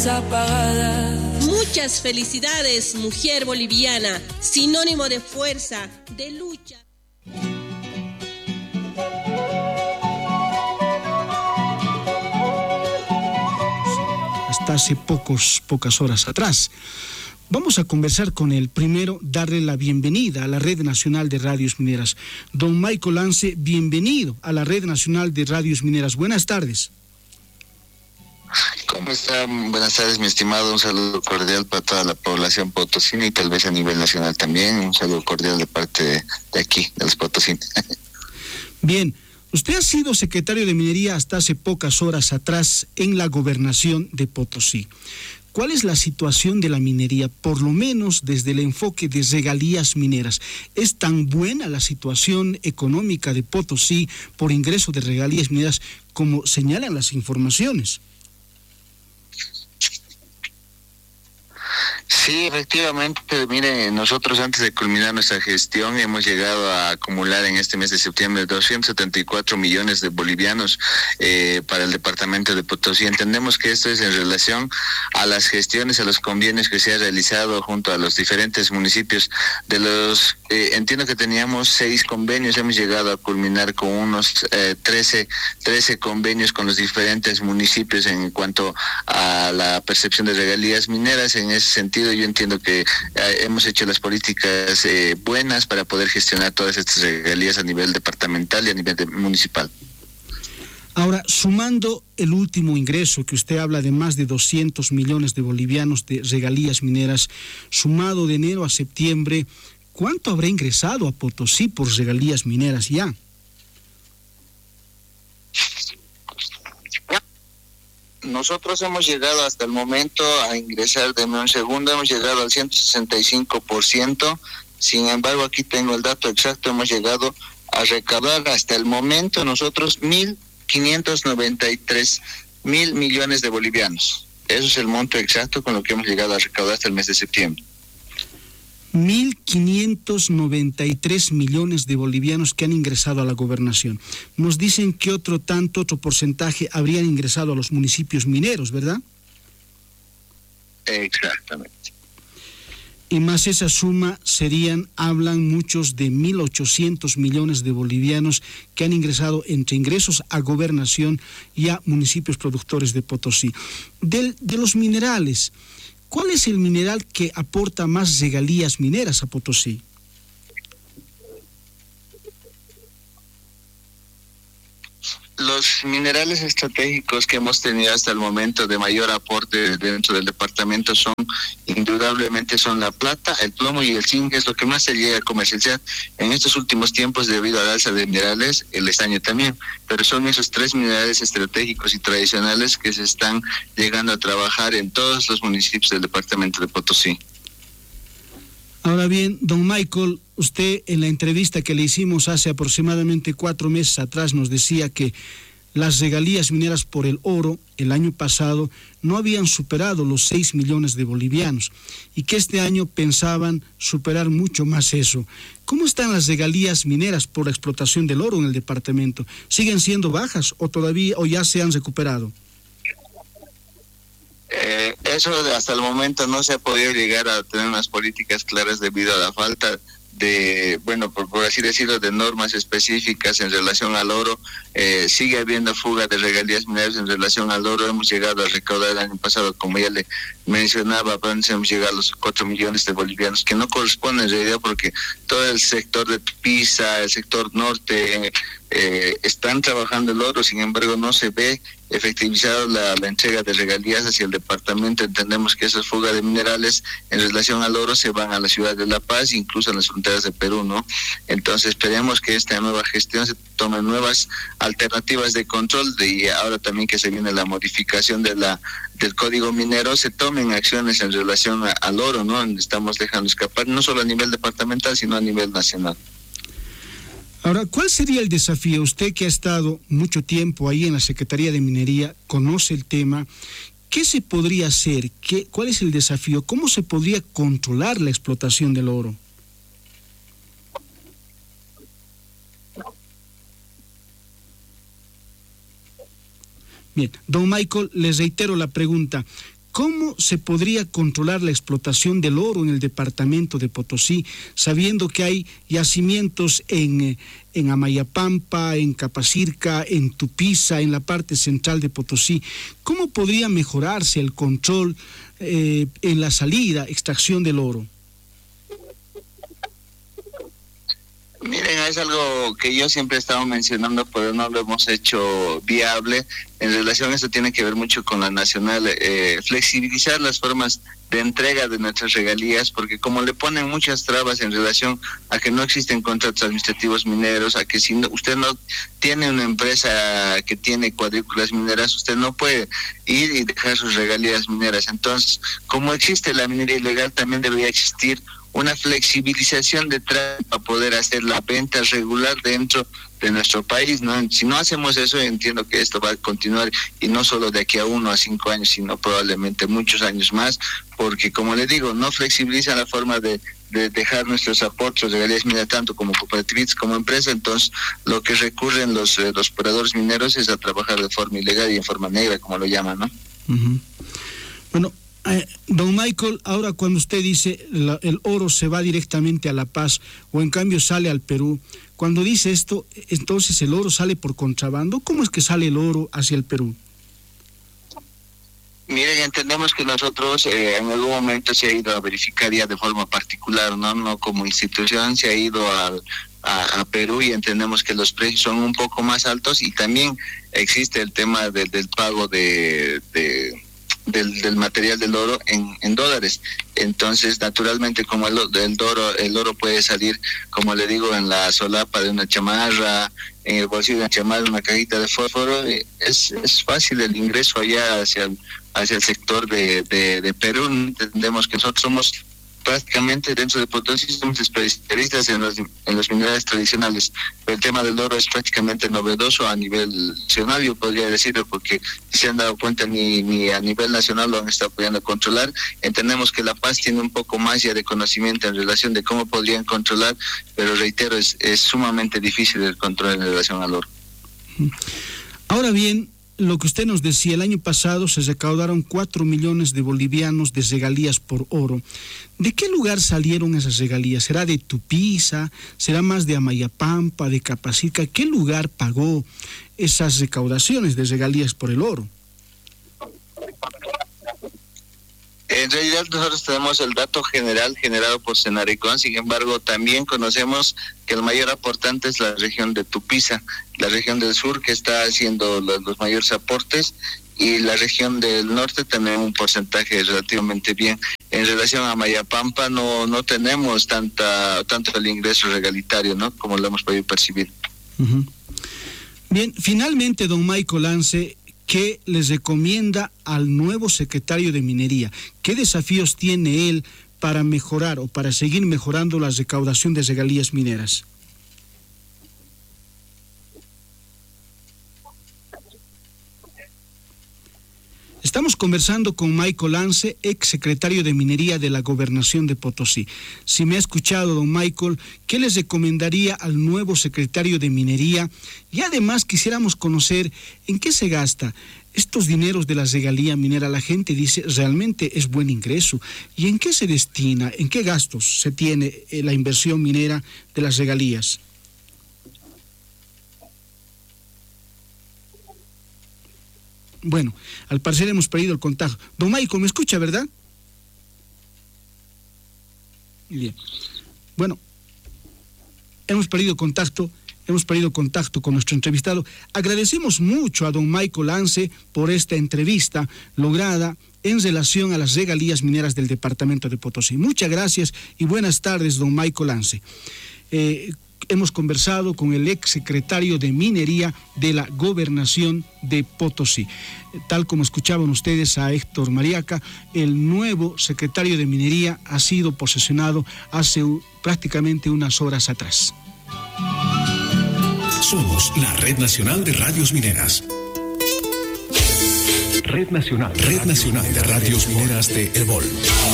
velas apagadas. Muchas felicidades, mujer boliviana, sinónimo de fuerza, de lucha. Hasta hace pocas horas atrás. Vamos a conversar con él. Primero, darle la bienvenida a la Red Nacional de Radios Mineras. Don Michael Lance, bienvenido a la Red Nacional de Radios Mineras. Buenas tardes. ¿Cómo está? Buenas tardes, mi estimado. Un saludo cordial para toda la población potosina y tal vez a nivel nacional también. Un saludo cordial de parte de aquí, de los potosinos. Bien, usted ha sido secretario de Minería hasta hace pocas horas atrás en la gobernación de Potosí. ¿Cuál es la situación de la minería, por lo menos desde el enfoque de regalías mineras? ¿Es tan buena la situación económica de Potosí por ingreso de regalías mineras como señalan las informaciones? Sí, efectivamente, mire, nosotros antes de culminar nuestra gestión hemos llegado a acumular en este mes de septiembre 274 millones de bolivianos para el departamento de Potosí. Entendemos que esto es en relación a las gestiones, a los convenios que se ha realizado junto a los diferentes municipios. Entiendo que teníamos 6 convenios, hemos llegado a culminar con unos 13 convenios con los diferentes municipios en cuanto a la percepción de regalías mineras. En ese sentido, yo entiendo que hemos hecho las políticas buenas para poder gestionar todas estas regalías a nivel departamental y a nivel municipal. Ahora, sumando el último ingreso, que usted habla de más de 200 millones de bolivianos de regalías mineras, sumado de enero a septiembre, ¿cuánto habrá ingresado a Potosí por regalías mineras ya? Nosotros hemos llegado hasta el momento a ingresar, deme un segundo, hemos llegado al 165%, sin embargo aquí tengo el dato exacto, hemos llegado a recaudar hasta el momento nosotros 1.593 mil millones de bolivianos. Eso es el monto exacto con lo que hemos llegado a recaudar hasta el mes de septiembre. 1.593 millones de bolivianos que han ingresado a la gobernación. Nos dicen que otro porcentaje habrían ingresado a los municipios mineros, ¿verdad? Exactamente. Y más esa suma hablan muchos de 1.800 millones de bolivianos que han ingresado entre ingresos a gobernación y a municipios productores de Potosí. De los minerales, ¿cuál es el mineral que aporta más regalías mineras a Potosí? Los minerales estratégicos que hemos tenido hasta el momento de mayor aporte dentro del departamento indudablemente son la plata, el plomo y el zinc, es lo que más se llega a comercializar en estos últimos tiempos debido al alza de minerales, el estaño también, pero son esos 3 minerales estratégicos y tradicionales que se están llegando a trabajar en todos los municipios del departamento de Potosí. Ahora bien, don Michael, usted en la entrevista que le hicimos hace aproximadamente 4 meses atrás nos decía que las regalías mineras por el oro el año pasado no habían superado los 6 millones de bolivianos y que este año pensaban superar mucho más eso. ¿Cómo están las regalías mineras por la explotación del oro en el departamento? ¿Siguen siendo bajas o ya se han recuperado? Eso hasta el momento no se ha podido llegar a tener unas políticas claras debido a la falta de, por así decirlo, de normas específicas en relación al oro. Sigue habiendo fuga de regalías mineras en relación al oro. Hemos llegado a recaudar el año pasado, como ya le mencionaba, apenas hemos llegado a los 4 millones de bolivianos, que no corresponden en realidad porque todo el sector de Tupiza, el sector norte, están trabajando el oro, sin embargo no se ve efectivizado la entrega de regalías hacia el departamento. Entendemos que esas fugas de minerales en relación al oro se van a la ciudad de La Paz, incluso a las fronteras de Perú, ¿no? Entonces esperemos que esta nueva gestión se tomen nuevas alternativas de control y ahora también que se viene la modificación del código minero, se tomen acciones en relación al oro, ¿no? Estamos dejando escapar no solo a nivel departamental, sino a nivel nacional. Ahora, ¿cuál sería el desafío? Usted que ha estado mucho tiempo ahí en la Secretaría de Minería, conoce el tema. ¿Qué se podría hacer? ¿Cuál es el desafío? ¿Cómo se podría controlar la explotación del oro? Bien, don Michael, les reitero la pregunta. ¿Cómo se podría controlar la explotación del oro en el departamento de Potosí, sabiendo que hay yacimientos en Amayapampa, en Capacirca, en Tupiza, en la parte central de Potosí? ¿Cómo podría mejorarse el control en la salida, extracción del oro? Miren, es algo que yo siempre he estado mencionando, pero no lo hemos hecho viable. En relación a eso tiene que ver mucho con la nacional, flexibilizar las formas de entrega de nuestras regalías, porque como le ponen muchas trabas en relación a que no existen contratos administrativos mineros, a que si usted no tiene una empresa que tiene cuadrículas mineras, usted no puede ir y dejar sus regalías mineras. Entonces, como existe la minería ilegal, también debería existir una flexibilización de trámite para poder hacer la venta regular dentro de nuestro país, ¿no? Si no hacemos eso, entiendo que esto va a continuar, y no solo de aquí a 1 a 5 años, sino probablemente muchos años más, porque como le digo, no flexibiliza la forma de dejar nuestros aportes de regalías mineras, tanto como cooperativistas como empresa. Entonces lo que recurren los operadores mineros es a trabajar de forma ilegal y en forma negra, como lo llaman, ¿no? Uh-huh. Bueno, don Michael, ahora cuando usted dice el oro se va directamente a La Paz o en cambio sale al Perú, cuando dice esto, entonces el oro sale por contrabando. ¿Cómo es que sale el oro hacia el Perú? Miren, entendemos que nosotros en algún momento se ha ido a verificar ya de forma particular, no como institución, se ha ido a Perú, y entendemos que los precios son un poco más altos, y también existe el tema del pago del material del oro en dólares. Entonces, naturalmente, como el oro puede salir, como le digo, en la solapa de una chamarra, en el bolsillo de una chamarra, una cajita de fósforo, es fácil el ingreso allá hacia el sector de Perú. Entendemos que nosotros somos prácticamente, dentro de Potosí, somos especialistas en los minerales tradicionales. El tema del oro es prácticamente novedoso a nivel nacional, yo podría decirlo, porque si se han dado cuenta, ni a nivel nacional lo han estado pudiendo controlar. Entendemos que La Paz tiene un poco más ya de conocimiento en relación de cómo podrían controlar, pero reitero, es sumamente difícil el control en relación al oro. Ahora bien, lo que usted nos decía, el año pasado se recaudaron 4 millones de bolivianos de regalías por oro. ¿De qué lugar salieron esas regalías? ¿Será de Tupiza? ¿Será más de Amayapampa, de Capacirca? ¿Qué lugar pagó esas recaudaciones de regalías por el oro? En realidad nosotros tenemos el dato general generado por Senaricón, sin embargo también conocemos que el mayor aportante es la región de Tupiza, la región del sur que está haciendo los mayores aportes, y la región del norte también un porcentaje relativamente bien. En relación a Amayapampa no tenemos tanto el ingreso regalitario, ¿no?, como lo hemos podido percibir. Uh-huh. Bien, finalmente, don Michael Lance, ¿qué les recomienda al nuevo secretario de Minería? ¿Qué desafíos tiene él para mejorar o para seguir mejorando la recaudación de regalías mineras? Estamos conversando con Michael Lance, ex secretario de Minería de la Gobernación de Potosí. Si me ha escuchado, don Michael, ¿qué les recomendaría al nuevo secretario de Minería? Y además quisiéramos conocer en qué se gasta estos dineros de la regalía minera. La gente dice, realmente es buen ingreso. ¿Y en qué se destina? ¿En qué gastos se tiene la inversión minera de las regalías? Bueno, al parecer hemos perdido el contacto. Don Michael, ¿me escucha, verdad? Bien. Bueno, hemos perdido contacto con nuestro entrevistado. Agradecemos mucho a don Michael Lance por esta entrevista lograda en relación a las regalías mineras del departamento de Potosí. Muchas gracias y buenas tardes, don Michael Lance. Hemos conversado con el ex secretario de Minería de la Gobernación de Potosí. Tal como escuchaban ustedes a Héctor Mariaca, el nuevo secretario de Minería ha sido posesionado hace prácticamente unas horas atrás. Somos la Red Nacional de Radios Mineras. Red Nacional de Radios Mineras de Erbol.